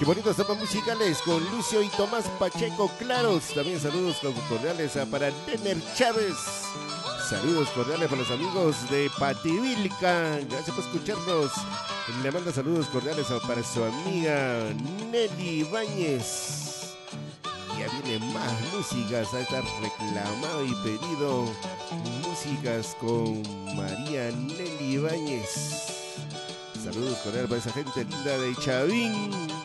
Qué bonitos temas musicales con Lucio y Tomás Pacheco Claros. También saludos cordiales para Denner Chávez. Saludos cordiales para los amigos de Pativilca. Gracias por escucharnos. Le manda saludos cordiales para su amiga Nelly Ibáñez. Ya viene más músicas. A estar reclamado y pedido músicas con María Nelly Ibáñez. Saludos cordiales para esa gente linda de Chavín.